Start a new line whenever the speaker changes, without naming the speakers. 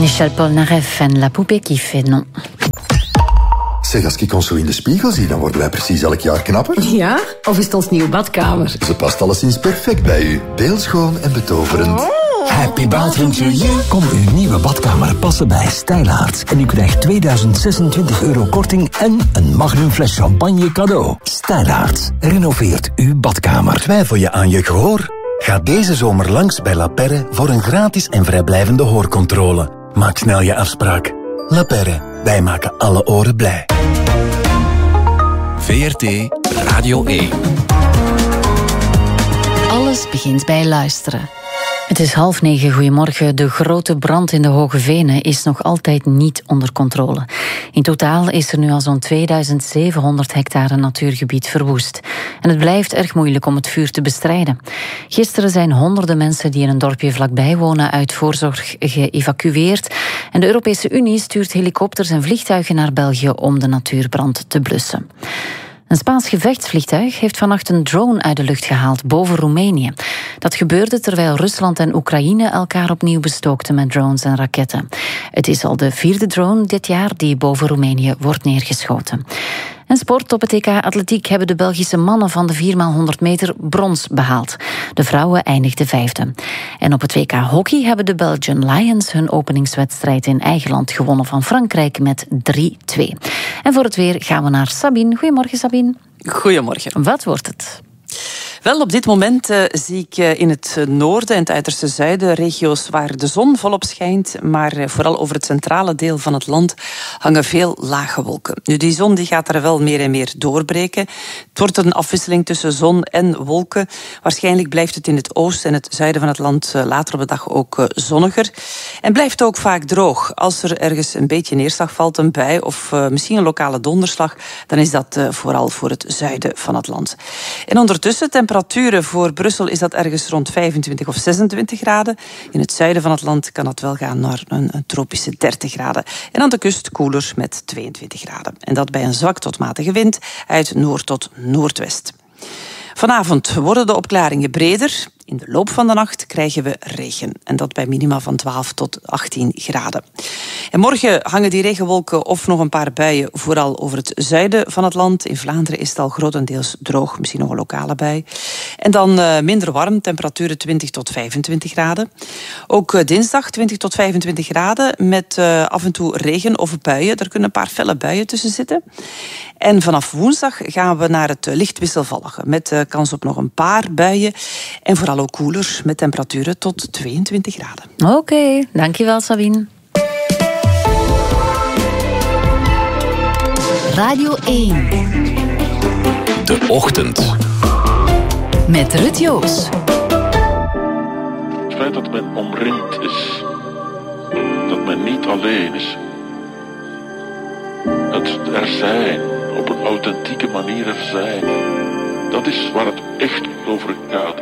Michel Polnareff en La Poupée qui fait non.
Zeg, als ik ons zo in de spiegel zie, dan worden wij precies elk jaar knapper.
Ja? Of is het ons nieuwe badkamer?
Ze past alleszins perfect bij u. Beeldschoon en betoverend.
Happy bathroom to you. Kom uw nieuwe badkamer passen bij Stijlaarts. En u krijgt 2026 euro korting en een magnum fles champagne cadeau. Stijlaarts renoveert uw badkamer.
Twijfel je aan je gehoor? Ga deze zomer langs bij La Perre voor een gratis en vrijblijvende hoorcontrole. Maak snel je afspraak. La Perre, wij maken alle oren blij.
VRT Radio 1.
Alles begint bij luisteren. Het is 8:30, goedemorgen. De grote brand in de Hoge Venen is nog altijd niet onder controle. In totaal is er nu al zo'n 2700 hectare natuurgebied verwoest. En het blijft erg moeilijk om het vuur te bestrijden. Gisteren zijn honderden mensen die in een dorpje vlakbij wonen uit voorzorg geëvacueerd. En de Europese Unie stuurt helikopters en vliegtuigen naar België om de natuurbrand te blussen. Een Spaans gevechtsvliegtuig heeft vannacht een drone uit de lucht gehaald boven Roemenië. Dat gebeurde terwijl Rusland en Oekraïne elkaar opnieuw bestookten met drones en raketten. Het is al de 4e drone dit jaar die boven Roemenië wordt neergeschoten. En sport op het EK Atletiek hebben de Belgische mannen van de 4x100 meter brons behaald. De vrouwen eindigden 5e. En op het WK Hockey hebben de Belgian Lions hun openingswedstrijd in eigen land gewonnen van Frankrijk met 3-2. En voor het weer gaan we naar Sabine. Goedemorgen, Sabine.
Goedemorgen.
Wat wordt het?
Wel, op dit moment zie ik in het noorden en het uiterste zuiden regio's waar de zon volop schijnt, maar vooral over het centrale deel van het land hangen veel lage wolken. Nu, die zon die gaat er wel meer en meer doorbreken. Het wordt een afwisseling tussen zon en wolken. Waarschijnlijk blijft het in het oosten en het zuiden van het land later op de dag ook zonniger. En blijft ook vaak droog. Als er ergens een beetje neerslag valt, een bui of misschien een lokale donderslag, dan is dat vooral voor het zuiden van het land. En ondertussen, temperaturen voor Brussel is dat ergens rond 25 of 26 graden. In het zuiden van het land kan dat wel gaan naar een tropische 30 graden. En aan de kust koeler met 22 graden. En dat bij een zwak tot matige wind uit noord tot noordwest. Vanavond worden de opklaringen breder. In de loop van de nacht krijgen we regen. En dat bij minima van 12 tot 18 graden. En morgen hangen die regenwolken of nog een paar buien vooral over het zuiden van het land. In Vlaanderen is het al grotendeels droog, misschien nog een lokale bui. En dan minder warm, temperaturen 20 tot 25 graden. Ook dinsdag 20 tot 25 graden met af en toe regen of buien. Er kunnen een paar felle buien tussen zitten. En vanaf woensdag gaan we naar het licht wisselvallige met kans op nog een paar buien. En vooral ook koeler met temperaturen tot 22 graden.
Oké, dankjewel Sabine.
Radio 1.
De Ochtend.
Met Ruud Joos.
Het feit dat men omringd is. Dat men niet alleen is. Het er zijn, op een authentieke manier er zijn. Dat is waar het echt over gaat.